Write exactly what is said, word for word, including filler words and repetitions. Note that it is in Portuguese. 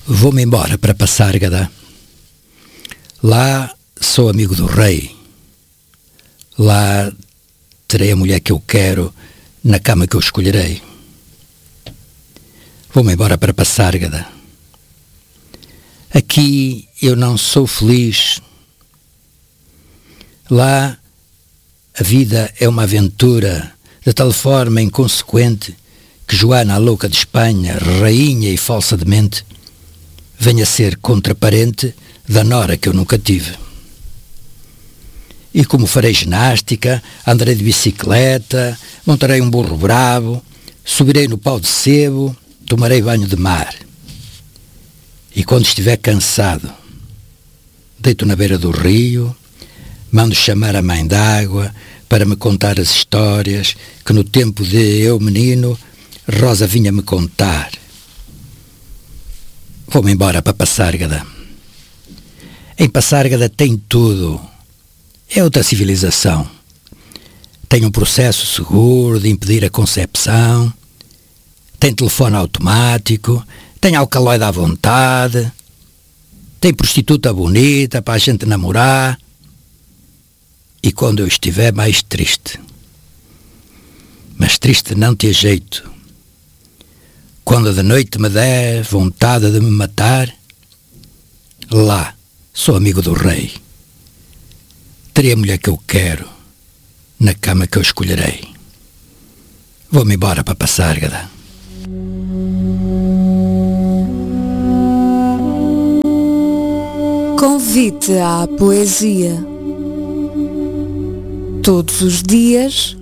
Vou-me embora para Passárgada. Lá sou amigo do rei. Lá terei a mulher que eu quero, na cama que eu escolherei. Vou-me embora para Passárgada. Aqui eu não sou feliz. Lá a vida é uma aventura de tal forma inconsequente que Joana, a louca de Espanha, rainha e falsa de mente, venha ser contraparente da nora que eu nunca tive. E como farei ginástica, andarei de bicicleta, montarei um burro bravo, subirei no pau de sebo, tomarei banho de mar. E quando estiver cansado, deito na beira do rio, mando chamar a mãe d'água para me contar as histórias que no tempo de eu menino Rosa vinha-me contar. Vou-me embora para Passárgada. Em Passárgada tem tudo. É outra civilização. Tem um processo seguro de impedir a concepção, tem telefone automático, tem alcaloide à vontade, tem prostituta bonita para a gente namorar. E quando eu estiver mais triste, mas triste não te jeito, quando de noite me der vontade de me matar, lá sou amigo do rei. Terei a mulher que eu quero, na cama que eu escolherei. Vou-me embora para Passárgada. Convite à poesia. Todos os dias,